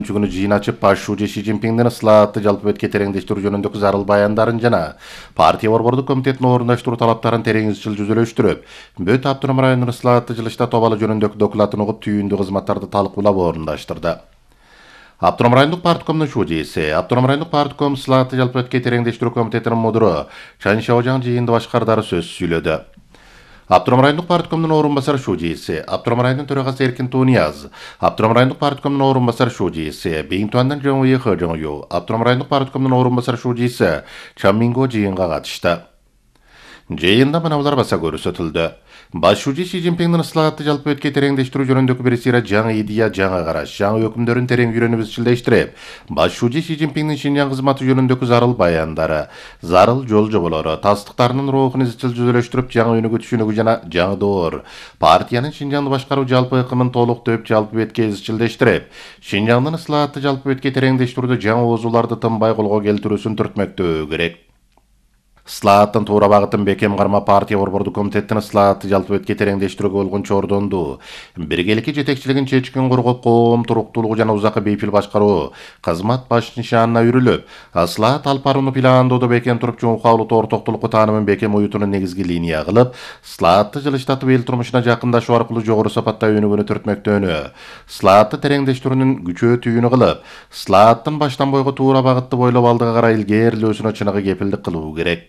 Күнү жыйын ачып башчы Ши Цзиньпиндин ыслаатты жалпы өткө тереңдештирүү жөнүндөгү зарыл баяндарын жана партия борбордук комитетин орундаштыруу талаптарын терең изчил жүзөлөштүрүп, Бөт автоном районунун ыслаатты жылышта тобалы жөнүндөгү докладын угуп түйүндүү кызматтарды талкуулап орундаштырды. Автоном райондук парткомдун шужиси, автоном райондук партком ыслаатты жалпы өткө тереңдештирүү комитетинин мудуру Чан Шаожаң жыйынды башкардары сөз сүйлөдү. Автоном райондук парткомдун орунбасары шужиси, автоном районунун төрагасы Эркин Тунияз, автоном райондук парткомдун орунбасары шужиси, Бейинтуандан Жоңуи Хожоңю, автоном райондук парткомдун орунбасары шужиси Чан Минго жыйынга катышты. Жыйында мыналар баса көрсөтүлдү. Башчы Ши Цзиньпиндин ыслаатты жалпы өткө тереңдештирүү жөнүндөгү бир сыйра жаңы идея, жаңы караш, жаңы өкүмдөрүн терең үйрөнүп изчилдештирип, башчы Ши Цзиньпиндин Шинжаң кызматы жөнүндөгү зарыл баяндары, зарыл жол жоболору, тастыктарынын рухун изчил жүзөлөштүрүп, жаңы өнүгүү түшүнүгү жана жаңы доор, партиянын Шинжаңды башкаруу жалпы ыкымын толуктоп, жалпы өткө изчилдештирип, Шинжаңдын ыслаатты жалпы өткө тереңдештирүүдө жаңы оозуларды тынбай колго келтирүүсүн түртмөктөө керек. Ыслааттын туура багытын бекем карма партия борбордук комитеттин ыслаатты жалпы өткө тереңдештирүүгө болгон чордонду, биргеликки жетекчилигин чечкен коргоп коом туруктуулугу жана узакы бейпил башкаруу кызмат баш нишанына үрүлүп, ыслаат алып барууну пландоодо бекем туруп чоңкуу улуттуу ортоктулукку таанымын бекем уютууну негизги линия кылып, ыслаатты жылыштатып эл турмушуна жакындашуу аркылуу жогору сапатта өнүгүүнү түртмөктөнү, ыслаатты тереңдештирүүнүн күчөөтүүнү кылып, ыслааттын баштан бойго туура багытты бойлоп алдыга карай илгээрилөөсүнө чыныгы кепилдик кылуу керек.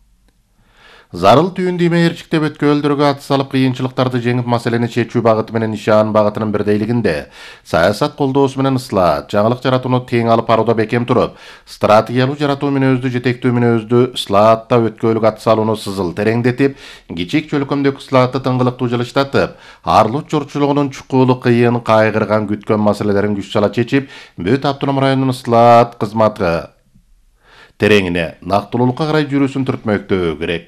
Зарыл түйүндү мээрчиктеп өткөлдөргө ат салып кыйынчылыктарды жеңип маселени чечүү багыты менен нишан багытынын бирдейлигинде саясат колдоосу менен ыслаат, жаңылык жаратууну тең алып барууда бекем туруп, стратегиялуу жаратуу мүнөздүү жетектөө мүнөздүү ыслаатта өткөлүк ат салууну сызыл тереңдетип, кичик чөлкөмдөгү ыслаатты тыңгылыктуу жылыштатып, арлык журтчулугунун чукулу кыйын кайгырган күткөн маселелерин күч сала чечип, Бөт автоном районунун ыслаат кызматы тереңине, нактылуулукка карай жүрүүсүн түртмөктөө керек.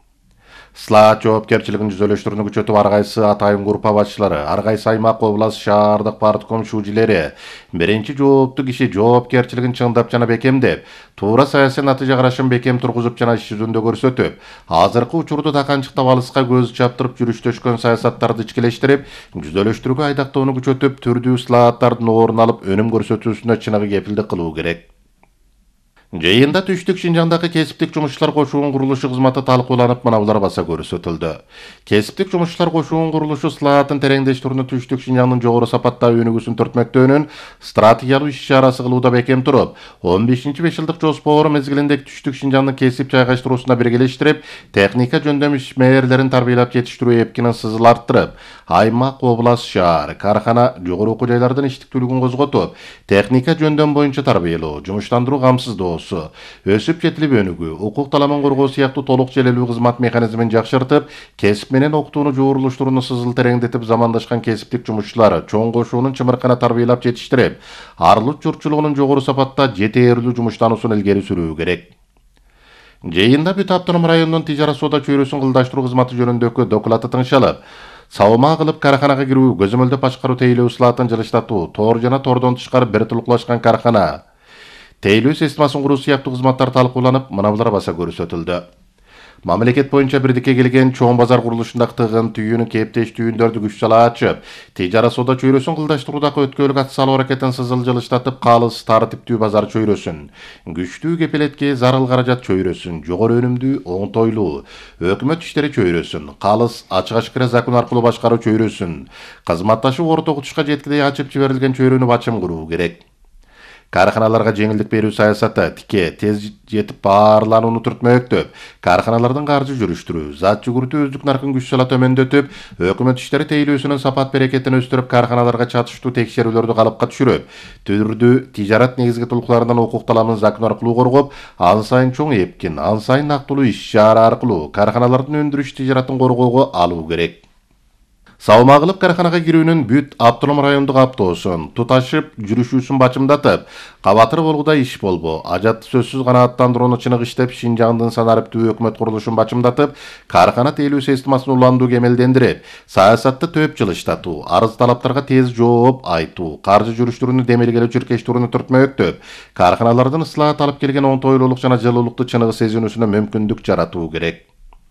Ыслаат жоопкерчилигин жүзөлөштүрүүнү күчөтүп, ар кайсы атайын группа башчылары, ар кайсы аймак, область, шаардык партком шүүжилери биринчи жооптуу киши жоопкерчилигин чыңдап жана бекемдеп, туура саясий натыйжа карашын бекем тургузуп жана иш жүзүндө көрсөтүп, азыркы учурда таканчыктап алыска көз чаптырып жүрүштөшкөн саясаттарды ичкилештирип, жүзөлөштүрүүгө айдактоону күчөтүп, түрдүү ыслааттардын орун алып өнүм көрсөтүүсүнө чыныгы кепилдик кылуу керек. Жыйында түштүк Шинжаңдагы кесиптик жумушчулар кошуунун курулушу кызматы талкууланып, мыналар баса көрсөтүлдү. Кесиптик жумушчулар кошуунун курулушу ыслаатын тереңдештирүүнү түштүк Шинжаңдын жогору сапатта өнүгүүсүн түртмөктөөнүн стратегиялуу иш-чарасы кылууда бекем туруп, 15-5 жылдык жоспору мезгилинде түштүк Шинжаңдын кесип жайгаштыруусуна биргелештирип, техника жөндөм ишмерлерин тарбиялап жетиштирүү эпкинин сызыл арттырып, аймак, область, шаар, кархана, жогору окуу жайлардын иштиктүүлүгүн козготуп, техника жөндөм боюнча тарбиялоо, жумуштандыруу камсыздоосу, өсүп жетилип өнүгүү, укук таламын коргоо сыяктуу толук желелүү кызмат механизмин жакшыртып, кесип менен окутууну жуурулуштурууну сызыл тереңдетип, замандашкан кесиптик жумушчулар чоң кошуунун чымыркана тарбиялап жетиштирип, арлык журтчулугунун жогору сапатта жетээрлүү жумуштануусун илгери сүрүү керек. Жыйында Бүт автоном районунун тижара соода чөйрөсүн кылдаштыруу кызматы жөнүндөгү доклаты тыңшалып, салма кылып карханага кирүү, көзөмөлдөп башкаруу тейлөө ыслаатын жылыштатуу, тор жана тордон тышкары бир тулуклашкан кархана, тейлөө системасын куруу сыяктуу кызматтар талкууланып, мыналар баса көрсөтүлдү. Мамлекет боюнча бирдикке келген чоң базар курулушундагы тыгын түйүүнү кептеш түйүндөрдү күч сала ачып, тижара соода чөйрөсүн кылдаштыруудагы өткөлүк ат салуу аракетин сызыл жылыштатып, калыс тартиптүү базар чөйрөсүн, күчтүү кепилетке зарыл каражат чөйрөсүн, жогору өнүмдүү, оңтойлуу өкмөт иштери чөйрөсүн, калыс ачык ашкыра закон аркылуу башкаруу чөйрөсүн, кызматташуу орто окутушка жеткидей ачып жиберилген чөйрөнү бачым куруу керек. Карханаларга жеңилдик берүү саясаты тике тез жетип баарланууну түртмөктөп, карханалардын каржы жүрүштүрүү, зат жүгүртүү өздүк наркын күч сала төмөндөтүп, өкмөт иштери тейлөөсүнүн сапат берекетин өстүрүп, карханаларга чатыштуу текшерүүлөрдү калыпка түшүрүп, түрдүү тижарат негизги тулуктарынан укук таламын закон аркылуу коргоп, ан сайын чоң эпкин, ан сайын нактылуу иш-чара аркылуу карханалардын өндүрүш тижаратын коргоого алуу керек. Салма кылып карханага кирүүнүн Бүт автоном райондук автоосун туташып жүрүшүүсүн бачымдатып, кабатыр болгудай иш болбо, ажатты сөзсүз канааттандырууну чыныгы иштеп, Шинжаңдын санариптүү өкмөт курулушун бачымдатып, кархана тейлөө системасын уландуу кемелдендирип, саясатты төп жылыштатуу, арыз талаптарга тез жооп айтуу, каржы жүрүштүрүүнү демилгелөө чиркештирүүнү түртмөктөп, карханалардын ыслаат алып келген оңтойлуулук жана жылуулукту чыныгы сезинүүсүнө мүмкүндүк жаратуу керек.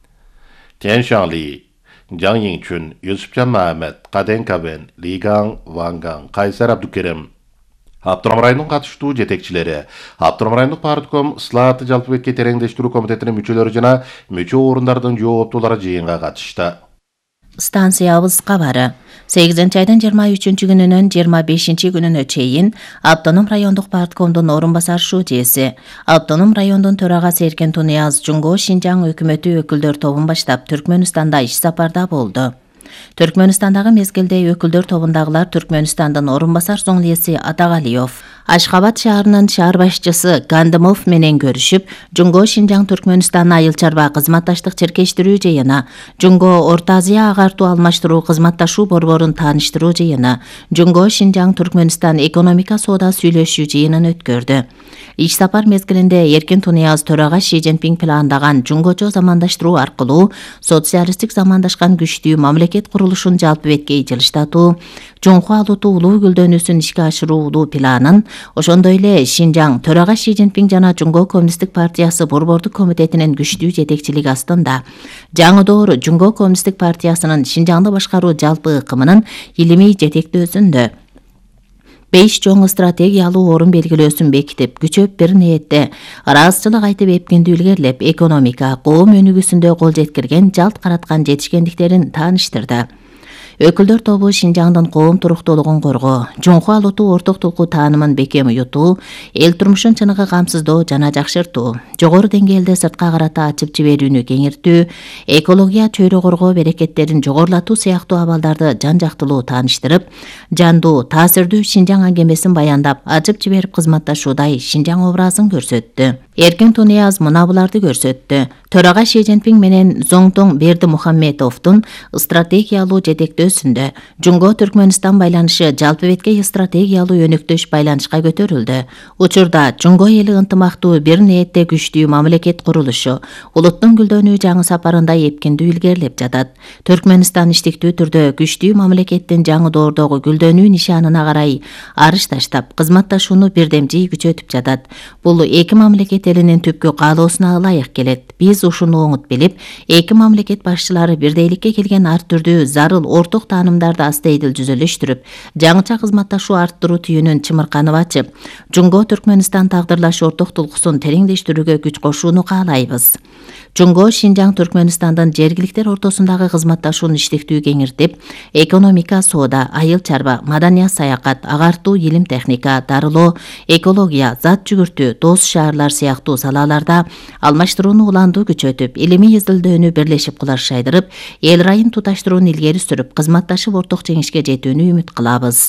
Тянь Шаңли, Жан Йingchun, Юсупжан Махмет, Каден Кабен, Ли Гаң, Ван Гаң, Кайсар Абдукерим, Автоном районунун катыштуу жетекчилери, Автоном райондук партком Ислаатты жалпы бетке тереңдештирүү комитетинин мүчөлөрү жана мүчө орундардын жооптуулары жыйынга катышты. Станциябыз кабары 8 айдын 23 күнүнөн 25 күнүнө чейин Автоном райондук парткомдун орун басар шужеси, Автоном райондун төрагасы Эркен Тунияз Жумго Шинжаң өкмөтү өкүлдөр тобун баштап Түркмөнстанда иш сапарда болду. Түркмөнстандагы мезгилде өкүлдөр тобундагылар Түркмөнстандын орун басар зоңлиеси Атагалиев, Ашхабад шаарынын шаар башчысы Гандымов менен көрүшүп, Жумго Шинжаң Түркмөнстан айыл чарба кызматташтык черкештирүү жыйыны, Жумго Орто Азия агартуу алмаштыруу кызматташуу борборун тааныштыруу жыйыны, Жумго Шинжаң Түркмөнстан экономика соода сүйлөшүү жыйынын өткөрдү. Иш сапар мезгилинде Эркен Тунияз төрага Ши Цзиньпин пландаган жунгочо замандаштыруу аркылуу социалисттик замандашкан күчтүү мамлекет курулушун жалпы бетке жылыштатуу, Жуңху алууту улуу гүлдөнүүсүн ишке ашыруулуу планын, ошондой эле Шинжаң төрага Ши Цзиньпин жана Жуңго Коммунисттик партиясы борбордук комитетинин күчтүү жетекчилиги астында жаңы Жуңго Коммунисттик партиясынын Шинжаңды башкаруу жалпы ыкымынын илимий жетектөөсүндө 5 чоң стратегиялуу орун белгилөөсүн бекитип, күчөп бир ниетте ыраазычылык айтып эпкинди илгерлеп, экономика, коом өнүгүүсүндө кол жеткирген, жалт караткан жетишкендиктерин тааныштырды. Өкүлдөр тобу Шинжаңдын коом туруктуулугун коргоо, Жуңху алууту орток тулку таанымын бекем уютуу, эл турмушун чыныгы камсыздоо жана жакшыртуу, жогору деңгээлде сыртка карата ачып жиберүүнү кеңиртүү, экология, чөйрө коргоо берекеттерин жогорулатуу сыяктуу абалдарды жан жактылуу тааныштырып, жандуу, таасирдүү Шинжаң аңгемесин баяндап, ачып жиберип кызматташуудай Шинжаң образын көрсөттү. Эркен Тунияз мына буларды көрсөттү. Төрага Ши Цзиньпин менен Зоңтоң Бердимухамедовдун стратегиялуу жетектөөсүндө Жуңго Түркмөнстан байланышы жалпы бетке стратегиялуу өнөктөш байланышка көтөрүлдү. Учурда Жуңго эли ынтымактуу бир ниетте күчтүү мамлекет курулушу, улуттун гүлдөнүү жаңы сапарында эпкиндүү илгерлеп жатат. Түркмөнстан иштиктүү түрдө күчтүү мамлекеттин жаңы доордогу гүлдөнүү нишанына карай арыш таштап, кызматташууну бирдемжий күчөтүп жатат. Бул эки мамлекет элинин түпкү каалоосуна ылайык келет. Биз ушуну оңут билип, эки мамлекет башчылары бирдейликке келген ар түрдүү зарыл орток таанымдарды астейдил жүзөлөштүрүп, жаңыча кызматташуу арттыруу түйүнүн чымырканып ачып, Жуңго Түркмөнстан тагдырлаш орток тулкусун тереңдештирүүгө күч кошууну каалайбыз. Жуңго Шинжаң Түркмөнстандын жергиликтер ортосундагы кызматташууну иштиктүү кеңиртип, экономика, соода, айыл чарба, маданият, саякат, агартуу, илим техника, дарылоо, экология, зат жүгүртүү, дос шаарлар сыяктуу салаларда алмаштырууну уландуу күчөтүп, илимий изилдөөнү бирлешип кулашайдырып, эл райын туташтырууну илгери сүрүп, кызматташып орток жеңишке жетүүнү үмүт кылабыз.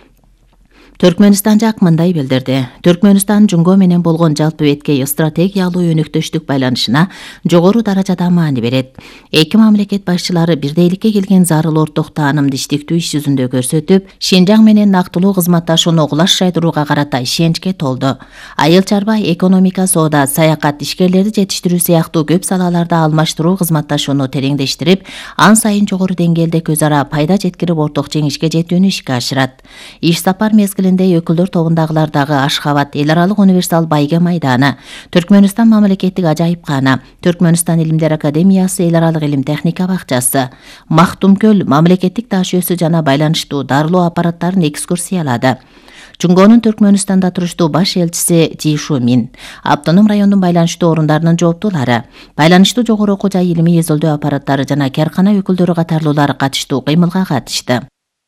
Түркмөнстан жак мындай билдирди. Түркмөнстан Жуңго менен болгон жалпы бетке стратегиялуу өнөктөштүк байланышына жогору даражада маани берет. Эки мамлекет башчылары бирдейликке келген зарыл орток таанымды иштиктүү иш жүзүндө көрсөтүп, Шинжаң менен нактылуу кызматташууну кулашайдырууга карата ишеничке толду. Айыл чарба, экономика, соода, саякат, ишкерлерди жетиштирүү сыяктуу көп салаларда алмаштыруу кызматташууну тереңдештирип, ан сайын жогору деңгээлде көз ара пайда жеткирип орток жеңишке жетүүнү ишке ашырат. Иш сапар мезгилинде өкүлдөр тобундагылардагы Ашхабад эл аралык универсал байге майданы, Түркмөнстан мамлекеттик ажайыпкана, Түркмөнстан илимдер академиясы эл аралык илим техника бакчасы, Мактумкөл мамлекеттик таш өсү жана байланыштуу дарылоо аппараттарын экскурсиялады. Жуңгонун Түркмөнстанда туруштуу баш элчиси Жи Шумин, Автоном райондун байланыштуу орундарынын жооптуулары, байланыштуу жогору окуу жай илимий изилдөө аппараттары жана каркана өкүлдөрү катарлуулар катыштуу кыймылга катышты.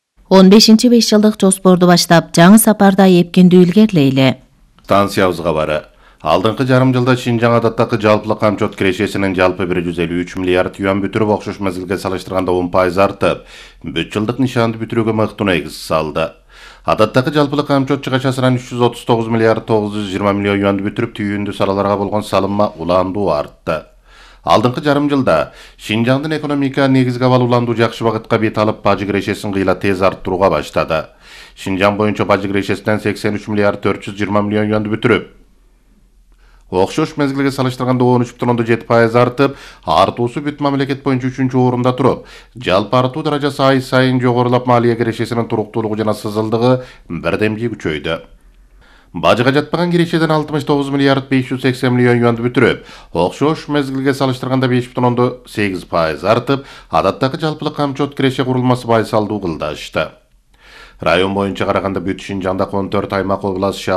15-5 жылдык жоспорду баштап, жаңы сапарда эпкиндүү илгерлейли. Станциябыз кабары. Алдыңкы жарым жылда Шинжаң адаттагы жалпылык камчот кирешесинин жалпы 153 миллиард юан бүтүрүп окшош мезгилге салыштырганда 10% артып, 5 жылдык нишанды бүтүрүүгө мыкты негиз салды. Адаттагы жалпылык камчот чыгачасынан 339 миллиард 920 миллион юанды бүтүрүп, түйүндүү салаларга болгон салымма уландуу артты. Алдыңкы жарым жылда Шинжаңдын экономика негизги абал уландуу жакшы багытка бет алып, бажы кирешесин кыйла тез арттырууга баштады. Шинжаң боюнча бажы кирешесинен 83 миллиард 420 миллион юанды бүтүрүп, окшош мезгилге салыштырганда 13,7% артып, артуусу бүт мамлекет боюнча 3-чү орунда туруп, жалпы артуу даражасы ай сайын жогорулап, малия кирешесинин туруктуулугу жана сызылдыгы бирдемжий күчөйдү. Бажыга жатпаган кирешеден 69 миллиард 580 миллион юанды бүтүрүп, окшош мезгилге салыштырганда 5,8% артып, адаттагы жалпылык камчот киреше курулмасы байсалдуу кылдашты. Район боюнча караганда бүт Шинжаңда 14 аймак область